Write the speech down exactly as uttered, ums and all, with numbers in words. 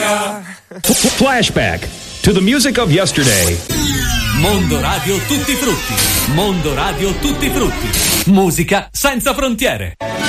musica. Flashback to the music of yesterday. Mondo Radio Tutti Frutti. Mondo Radio Tutti Frutti. Musica senza frontiere.